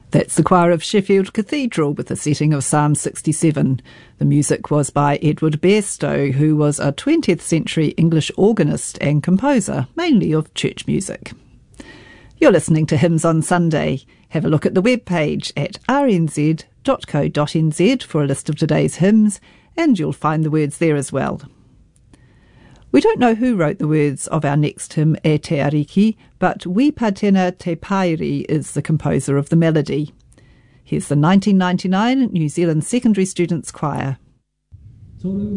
That's the choir of Sheffield Cathedral with a setting of Psalm 67. The music was by Edward Bairstow, who was a 20th century English organist and composer, mainly of church music. You're listening to Hymns on Sunday. Have a look at the webpage at rnz.co.nz for a list of today's hymns, and you'll find the words there as well. We don't know who wrote the words of our next hymn, E Te Ariki, but Wipatena Te Pairi is the composer of the melody. Here's the 1999 New Zealand Secondary Students Choir.